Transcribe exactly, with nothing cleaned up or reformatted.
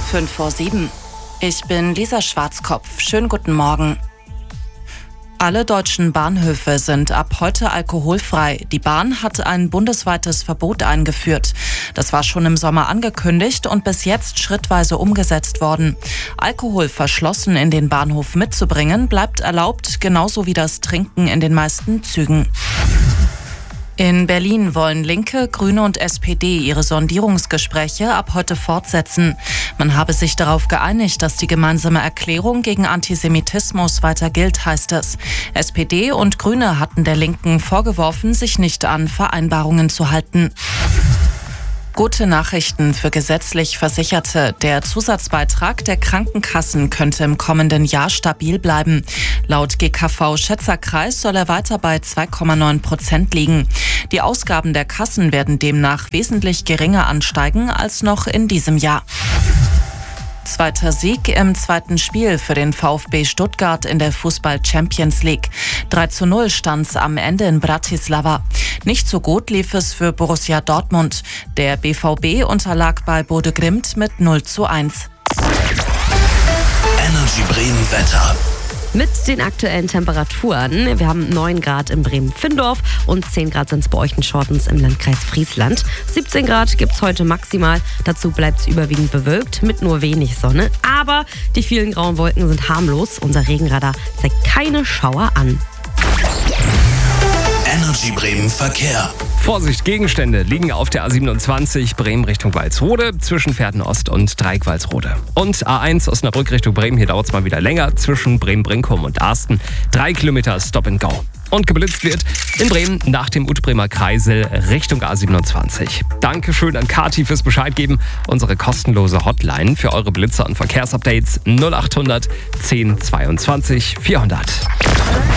Fünf vor sieben. Ich bin Lisa Schwarzkopf. Schönen guten Morgen. Alle deutschen Bahnhöfe sind ab heute alkoholfrei. Die Bahn hat ein bundesweites Verbot eingeführt. Das war schon im Sommer angekündigt und bis jetzt schrittweise umgesetzt worden. Alkohol verschlossen in den Bahnhof mitzubringen bleibt erlaubt, genauso wie das Trinken in den meisten Zügen. In Berlin wollen Linke, Grüne und S P D ihre Sondierungsgespräche ab heute fortsetzen. Man habe sich darauf geeinigt, dass die gemeinsame Erklärung gegen Antisemitismus weiter gilt, heißt es. S P D und Grüne hatten der Linken vorgeworfen, sich nicht an Vereinbarungen zu halten. Gute Nachrichten für gesetzlich Versicherte. Der Zusatzbeitrag der Krankenkassen könnte im kommenden Jahr stabil bleiben. Laut G K V-Schätzerkreis soll er weiter bei zwei Komma neun Prozent liegen. Die Ausgaben der Kassen werden demnach wesentlich geringer ansteigen als noch in diesem Jahr. Zweiter Sieg im zweiten Spiel für den VfB Stuttgart in der Fußball-Champions League. drei zu null stand's am Ende in Bratislava. Nicht so gut lief es für Borussia Dortmund. Der B V B unterlag bei Bode Glimt mit null zu eins. Energy Bremen Wetter. Mit den aktuellen Temperaturen. Wir haben neun Grad in Bremen-Findorf und zehn Grad sind es bei euch in Schortens im Landkreis Friesland. siebzehn Grad gibt es heute maximal. Dazu bleibt es überwiegend bewölkt mit nur wenig Sonne. Aber die vielen grauen Wolken sind harmlos. Unser Regenradar zeigt keine Schauer an. Energy Bremen Verkehr. Vorsicht, Gegenstände liegen auf der A siebenundzwanzig Bremen Richtung Walsrode zwischen Pferden-Ost und Dreieck-Walsrode. Und A eins Osnabrück Richtung Bremen, hier dauert es mal wieder länger, zwischen Bremen-Brinkum und Arsten. Drei Kilometer Stop and Go. Und geblitzt wird in Bremen nach dem Ut-Bremer Kreisel Richtung A siebenundzwanzig. Dankeschön an Kati fürs Bescheid geben. Unsere kostenlose Hotline für eure Blitzer und Verkehrsupdates null acht hundert zehn zweiundzwanzig vierhundert.